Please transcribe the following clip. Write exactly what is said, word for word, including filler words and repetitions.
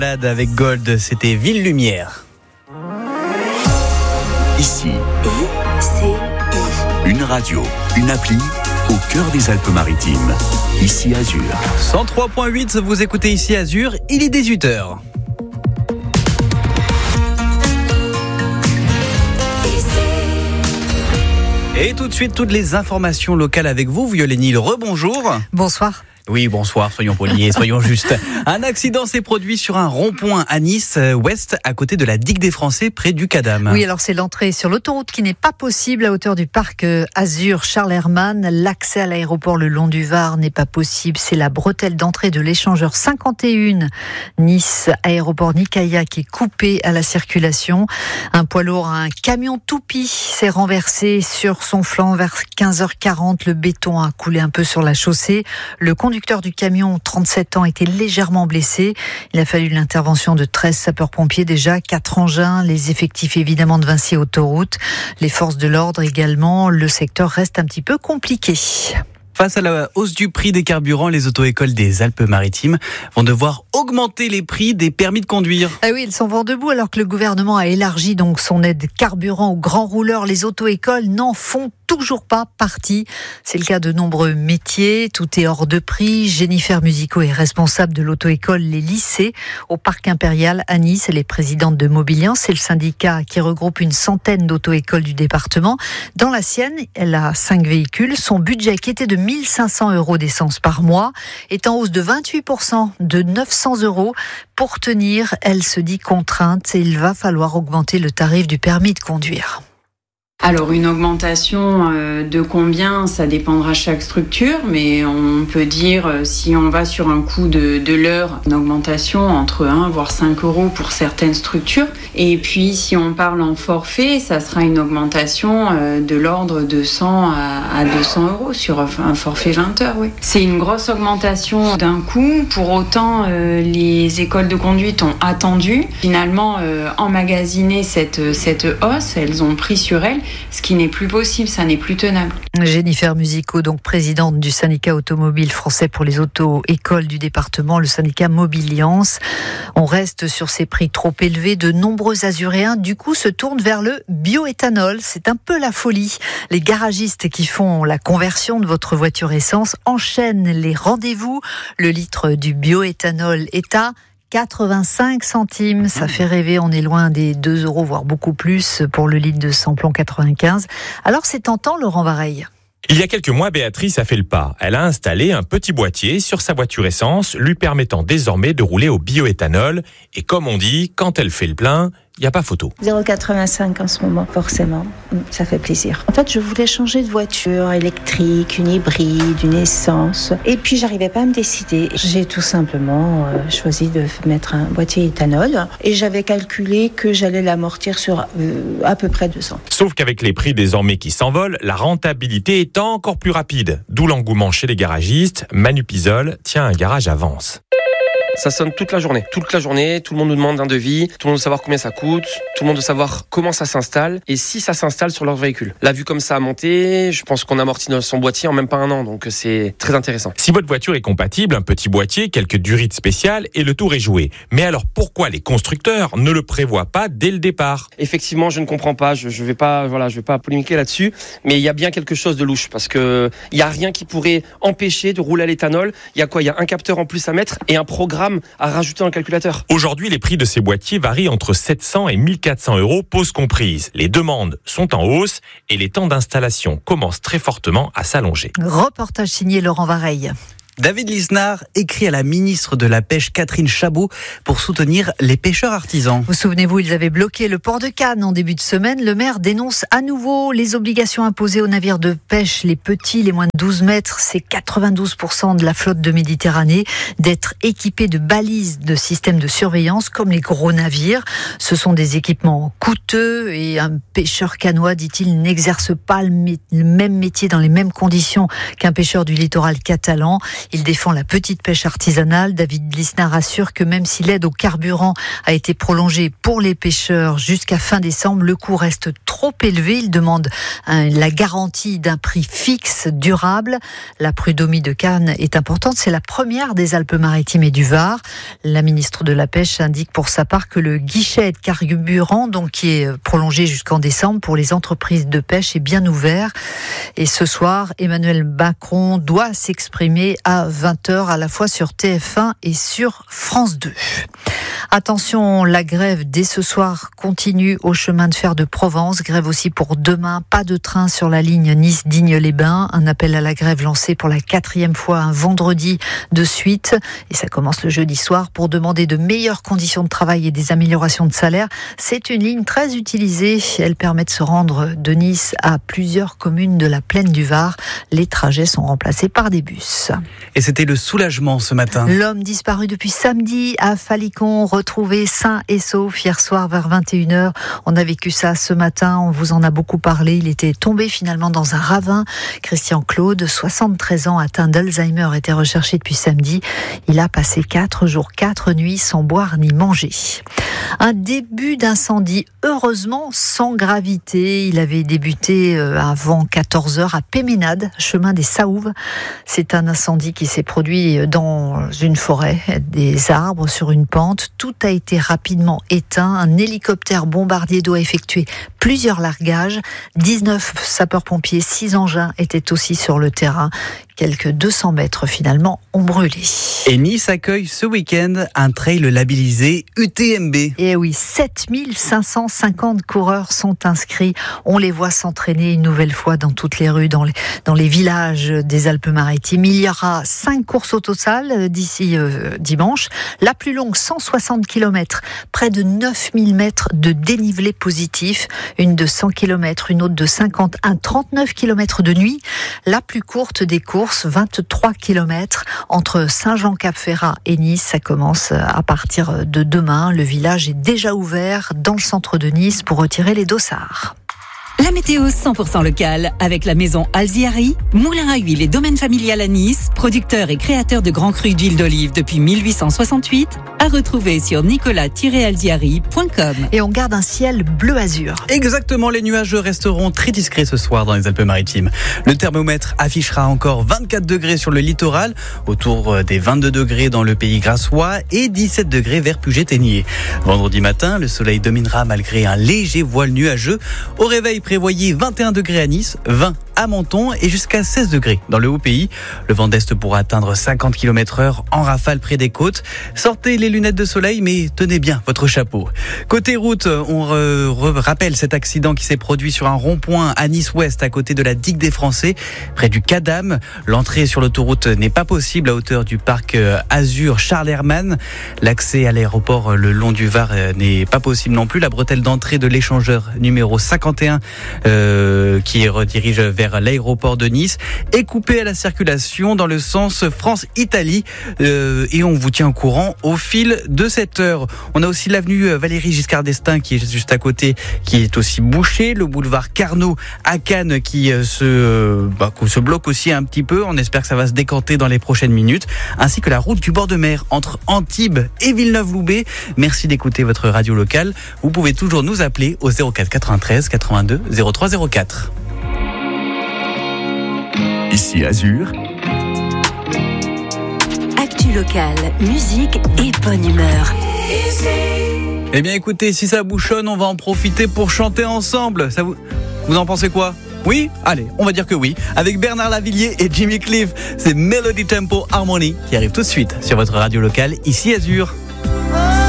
Avec Gold, c'était Ville Lumière. Ici, I C I. une radio, une appli au cœur des Alpes-Maritimes. Ici Azur. cent trois point huit, vous écoutez Ici Azur, il est dix-huit heures. Et tout de suite, toutes les informations locales avec vous, Violaine Hill. Rebonjour. Bonsoir. Oui, bonsoir, soyons polis, soyons justes. Un accident s'est produit sur un rond-point à Nice ouest, à côté de la digue des Français, près du Cadam. Oui, alors c'est l'entrée sur l'autoroute qui n'est pas possible à hauteur du parc Azur Charles Herrmann. L'accès à l'aéroport le long du Var n'est pas possible. C'est la bretelle d'entrée de l'échangeur cinquante et un Nice, aéroport Nicaïa, qui est coupée à la circulation. Un poids lourd, un camion toupie s'est renversé sur son flanc vers quinze heures quarante. Le béton a coulé un peu sur la chaussée. Le Le conducteur du camion, trente-sept ans, était légèrement blessé. Il a fallu l'intervention de treize sapeurs-pompiers déjà, quatre engins, les effectifs évidemment de Vinci Autoroute, les forces de l'ordre également. Le secteur reste un petit peu compliqué. Face à la hausse du prix des carburants, les auto-écoles des Alpes-Maritimes vont devoir augmenter les prix des permis de conduire. Ah oui, ils sont vent debout alors que le gouvernement a élargi donc son aide carburant aux grands rouleurs. Les auto-écoles n'en font toujours pas partie. C'est le cas de nombreux métiers. Tout est hors de prix. Jennifer Musico est responsable de l'auto-école Les Lycées au Parc Impérial à Nice. Elle est présidente de Mobiliance. C'est le syndicat qui regroupe une centaine d'auto-écoles du département. Dans la sienne, elle a cinq véhicules. Son budget, qui était de mille cinq cents euros d'essence par mois, est en hausse de vingt-huit pour cent, de neuf cents euros. Pour tenir, elle se dit contrainte et il va falloir augmenter le tarif du permis de conduire. Alors une augmentation de combien, ça dépendra chaque structure, mais on peut dire si on va sur un coût de, de l'heure, une augmentation entre un voire cinq euros pour certaines structures. Et puis si on parle en forfait, ça sera une augmentation de l'ordre de cent à deux cents euros sur un forfait vingt heures. Oui. C'est une grosse augmentation d'un coup. Pour autant, les écoles de conduite ont attendu, finalement emmagasiner cette, cette hausse, elles ont pris sur elles. Ce qui n'est plus possible, ça n'est plus tenable. Jennifer Musico, donc présidente du syndicat automobile français pour les auto-écoles du département, le syndicat Mobiliance. On reste sur ces prix trop élevés. De nombreux Azuréens, du coup, se tournent vers le bioéthanol. C'est un peu la folie. Les garagistes qui font la conversion de votre voiture essence enchaînent les rendez-vous. Le litre du bioéthanol est à quatre-vingt-cinq centimes, ça fait rêver, on est loin des deux euros, voire beaucoup plus pour le litre de samplon quatre-vingt-quinze. Alors c'est tentant, Laurent Vareille. Il y a quelques mois, Béatrice a fait le pas. Elle a installé un petit boîtier sur sa voiture essence, lui permettant désormais de rouler au bioéthanol. Et comme on dit, quand elle fait le plein, il n'y a pas photo. zéro virgule quatre-vingt-cinq en ce moment, forcément. Ça fait plaisir. En fait, je voulais changer de voiture électrique, une hybride, une essence. Et puis, j'arrivais pas à me décider. J'ai tout simplement euh, choisi de mettre un boîtier éthanol. Et j'avais calculé que j'allais l'amortir sur euh, à peu près deux ans. Sauf qu'avec les prix désormais qui s'envolent, la rentabilité est encore plus rapide. D'où l'engouement chez les garagistes. Manu Pisol tient un garage à Vence. Ça sonne toute la journée. Toute la journée, tout le monde nous demande un devis, tout le monde veut savoir combien ça coûte, tout le monde veut savoir comment ça s'installe et si ça s'installe sur leur véhicule. La vue comme ça a monté, je pense qu'on amortit son boîtier en même pas un an, donc c'est très intéressant. Si votre voiture est compatible, un petit boîtier, quelques durites spéciales et le tour est joué. Mais alors pourquoi les constructeurs ne le prévoient pas dès le départ ? Effectivement, je ne comprends pas, je, je vais pas, voilà, je vais pas polémiquer là-dessus, mais il y a bien quelque chose de louche parce que il y a rien qui pourrait empêcher de rouler à l'éthanol. Il y a quoi ? Il y a un capteur en plus à mettre et un programme à rajouter dans le calculateur. Aujourd'hui, les prix de ces boîtiers varient entre sept cents et mille quatre cents euros, pause comprise. Les demandes sont en hausse et les temps d'installation commencent très fortement à s'allonger. Reportage signé Laurent Vareille. David Lisnard écrit à la ministre de la Pêche Catherine Chabot pour soutenir les pêcheurs artisans. Vous souvenez-vous, ils avaient bloqué le port de Cannes en début de semaine. Le maire dénonce à nouveau les obligations imposées aux navires de pêche, les petits, les moins de douze mètres. C'est quatre-vingt-douze pour cent de la flotte de Méditerranée d'être équipés de balises de systèmes de surveillance comme les gros navires. Ce sont des équipements coûteux et un pêcheur cannois, dit-il, n'exerce pas le, mé- le même métier dans les mêmes conditions qu'un pêcheur du littoral catalan. Il défend la petite pêche artisanale. David Lisnard assure que même si l'aide au carburant a été prolongée pour les pêcheurs jusqu'à fin décembre, le coût reste trop élevé. Il demande hein, la garantie d'un prix fixe, durable. La prud'homie de Cannes est importante. C'est la première des Alpes-Maritimes et du Var. La ministre de la Pêche indique pour sa part que le guichet de carburant, donc qui est prolongé jusqu'en décembre pour les entreprises de pêche, est bien ouvert. Et ce soir, Emmanuel Macron doit s'exprimer à vingt heures à la fois sur T F un et sur France deux. Attention, la grève dès ce soir continue au chemin de fer de Provence. Grève aussi pour demain. Pas de train sur la ligne Nice-Digne-les-Bains. Un appel à la grève lancé pour la quatrième fois un vendredi de suite. Et ça commence le jeudi soir pour demander de meilleures conditions de travail et des améliorations de salaire. C'est une ligne très utilisée. Elle permet de se rendre de Nice à plusieurs communes de la plaine du Var. Les trajets sont remplacés par des bus. Et c'était le soulagement ce matin. L'homme disparu depuis samedi à Falicon, retrouvé sain et sauf hier soir vers vingt et une heures. On a vécu ça ce matin, on vous en a beaucoup parlé. Il était tombé finalement dans un ravin. Christian Claude, soixante-treize ans, atteint d'Alzheimer, était recherché depuis samedi. Il a passé quatre jours, quatre nuits sans boire ni manger. Un début d'incendie, heureusement sans gravité. Il avait débuté avant quatorze heures à Péménade, chemin des Saouves. C'est un incendie qui s'est produit dans une forêt, des arbres sur une pente. Tout a été rapidement éteint. Un hélicoptère bombardier doit effectuer plusieurs largages. dix-neuf sapeurs-pompiers, six engins étaient aussi sur le terrain. Quelques deux cents mètres finalement ont brûlé. Et Nice accueille ce week-end un trail labellisé U T M B. Et oui, sept mille cinq cent cinquante coureurs sont inscrits. On les voit s'entraîner une nouvelle fois dans toutes les rues, dans les, dans les villages des Alpes-Maritimes. Il y aura cinq courses au total d'ici euh, dimanche. La plus longue, cent soixante kilomètres, près de neuf mille mètres de dénivelé positif. Une de cent kilomètres, une autre de cinquante, un trente-neuf kilomètres de nuit. La plus courte des courses, vingt-trois kilomètres entre Saint-Jean-Cap-Ferrat et Nice. Ça commence à partir de demain. Le village est déjà ouvert dans le centre de Nice pour retirer les dossards. La météo cent pour cent locale avec la maison Alziari, moulin à huile et domaine familial à Nice, producteur et créateur de grands crus d'huile d'olive depuis mille huit cent soixante-huit, à retrouver sur nicolas tiret alziari point com. Et on garde un ciel bleu azur. Exactement, les nuages resteront très discrets ce soir dans les Alpes-Maritimes. Le thermomètre affichera encore vingt-quatre degrés sur le littoral, autour des vingt-deux degrés dans le pays grassois et dix-sept degrés vers Puget-Théniers. Vendredi matin, le soleil dominera malgré un léger voile nuageux. Au réveil, prévoyez vingt et un degrés à Nice, vingt à Menton et jusqu'à seize degrés dans le Haut-Pays. Le vent d'Est pourra atteindre cinquante kilomètres heure en rafale près des côtes. Sortez les lunettes de soleil, mais tenez bien votre chapeau. Côté route, on re- re- rappelle cet accident qui s'est produit sur un rond-point à Nice-Ouest, à côté de la digue des Français, près du Cadam. L'entrée sur l'autoroute n'est pas possible à hauteur du parc Azur Charles Herman. L'accès à l'aéroport le long du Var n'est pas possible non plus. La bretelle d'entrée de l'échangeur numéro cinquante et un, euh, qui redirige vers l'aéroport de Nice, est coupée à la circulation dans le sens France-Italie. Euh, et on vous tient au courant au fil de cette heure. On a aussi l'avenue Valéry Giscard d'Estaing qui est juste à côté, qui est aussi bouchée. Le boulevard Carnot à Cannes qui se, bah, se bloque aussi un petit peu. On espère que ça va se décanter dans les prochaines minutes. Ainsi que la route du bord de mer entre Antibes et Villeneuve-Loubet. Merci d'écouter votre radio locale. Vous pouvez toujours nous appeler au zéro quatre quatre-vingt-treize quatre-vingt-deux zéro trois zéro quatre. Ici Azur. Actu locale, musique et bonne humeur. Eh bien écoutez, si ça bouchonne, on va en profiter pour chanter ensemble. Ça vous, vous en pensez quoi ? Oui ? Allez, on va dire que oui. Avec Bernard Lavillier et Jimmy Cliff, c'est Melody Tempo Harmony qui arrive tout de suite sur votre radio locale, ici Azur.